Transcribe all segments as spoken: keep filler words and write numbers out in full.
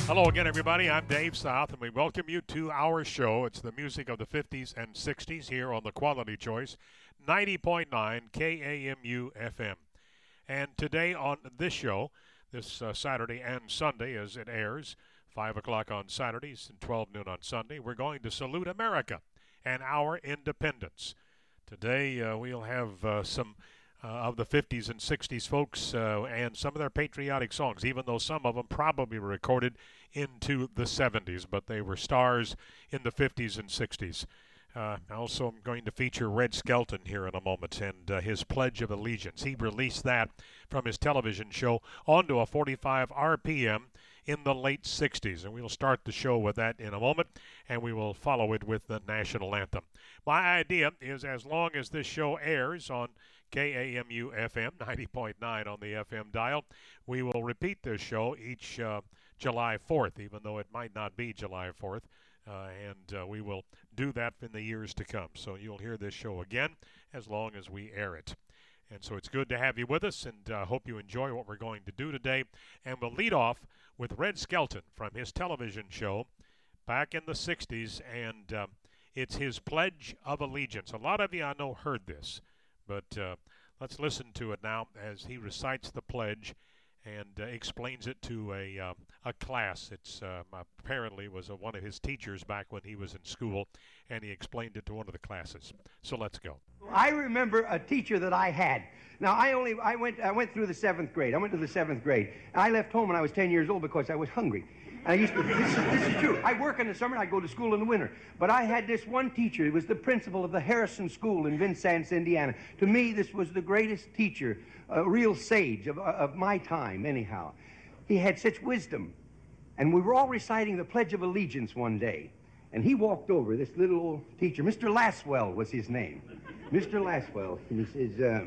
Hello again, everybody. I'm Dave South, and we welcome you to our show. It's the music of the fifties and sixties here on the Quality Choice, ninety point nine K A M U F M. And today on this show, this uh, Saturday and Sunday as it airs, five o'clock on Saturdays and twelve noon on Sunday, we're going to salute America and our independence. Today uh, we'll have uh, some Uh, of the fifties and sixties folks uh, and some of their patriotic songs, even though some of them probably were recorded into the seventies, but they were stars in the fifties and sixties. Uh, also, I'm going to feature Red Skelton here in a moment and uh, his Pledge of Allegiance. He released that from his television show onto a forty-five R P M in the late sixties, and we'll start the show with that in a moment, and we will follow it with the national anthem. My idea is, as long as this show airs on K A M U F M, ninety point nine on the F M dial, we will repeat this show each uh, July fourth, even though it might not be July fourth, uh, and uh, we will do that in the years to come. So you'll hear this show again as long as we air it. And so it's good to have you with us, and I uh, hope you enjoy what we're going to do today. And we'll lead off with Red Skelton from his television show back in the sixties, and uh, it's his Pledge of Allegiance. A lot of you, I know, heard this, but uh, let's listen to it now as he recites the pledge and uh, explains it to a uh, a class. It's uh, apparently was uh, one of his teachers back when he was in school, and he explained it to one of the classes. So let's go. I remember a teacher that I had. Now I only I went I went through the seventh grade. I went to the seventh grade. I left home when I was ten years old because I was hungry. And I used to, this is, this is true. I work in the summer and I go to school in the winter. But I had this one teacher. He was the principal of the Harrison School in Vincennes, Indiana. To me, this was the greatest teacher, a real sage of, of my time, anyhow. He had such wisdom. And we were all reciting the Pledge of Allegiance one day. And he walked over, this little old teacher. Mister Laswell was his name. Mister Laswell. And he says, uh,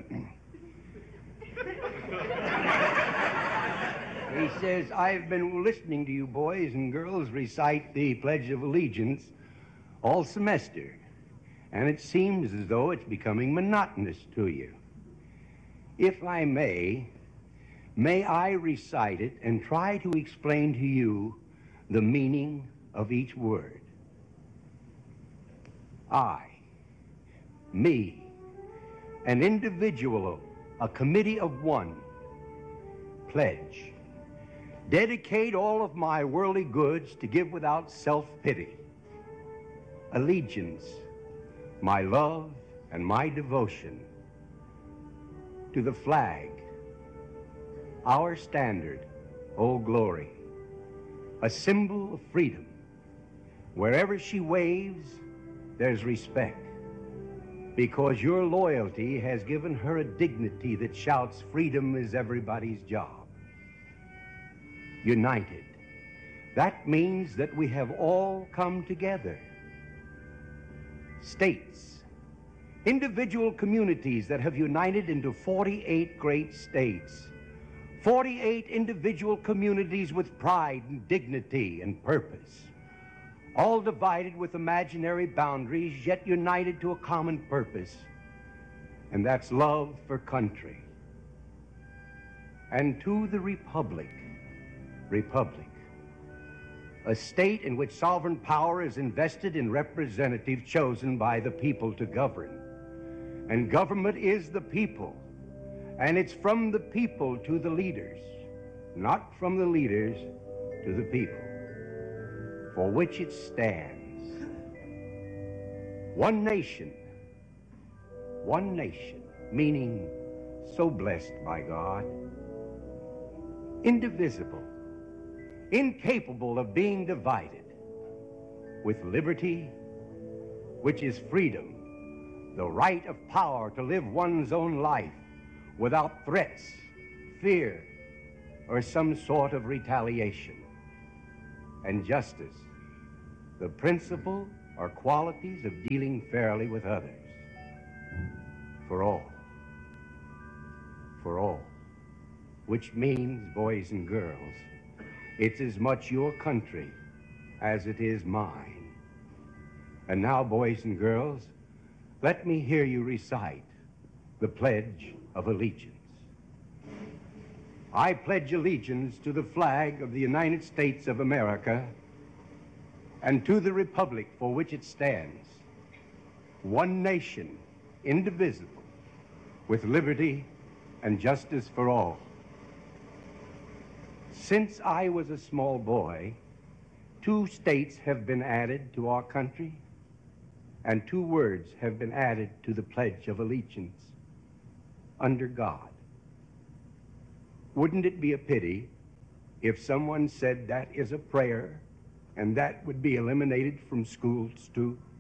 he says, I've been listening to you boys and girls recite the Pledge of Allegiance all semester, and it seems as though it's becoming monotonous to you. If I may, may I recite it and try to explain to you the meaning of each word. I, me, an individual, a committee of one, pledge. Dedicate all of my worldly goods to give without self-pity. Allegiance, my love and my devotion to the flag, our standard, Old Glory, a symbol of freedom. Wherever she waves, there's respect, because your loyalty has given her a dignity that shouts freedom is everybody's job. United. That means that we have all come together. States, individual communities that have united into forty-eight great states, forty-eight individual communities with pride and dignity and purpose, all divided with imaginary boundaries, yet united to a common purpose, and that's love for country. And to the Republic, Republic, a state in which sovereign power is invested in representatives chosen by the people to govern. And government is the people, and it's from the people to the leaders, not from the leaders to the people, for which it stands. One nation, one nation, meaning so blessed by God, indivisible, incapable of being divided, with liberty, which is freedom, the right of power to live one's own life without threats, fear, or some sort of retaliation, and justice, the principle or qualities of dealing fairly with others, for all, for all, which means, boys and girls, it's as much your country as it is mine. And now, boys and girls, let me hear you recite the Pledge of Allegiance. I pledge allegiance to the flag of the United States of America and to the republic for which it stands, one nation, indivisible, with liberty and justice for all. Since I was a small boy, two states have been added to our country, and two words have been added to the Pledge of Allegiance: under God. Wouldn't it be a pity if someone said that is a prayer and that would be eliminated from schools too?